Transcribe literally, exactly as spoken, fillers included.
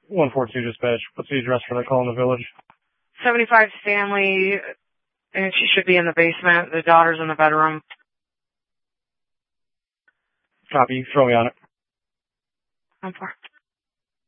one four two dispatch. What's the address for that call in the village? seventy-five Stanley, and she should be in the basement. The daughter's in the bedroom. Copy. Throw me on it. one four.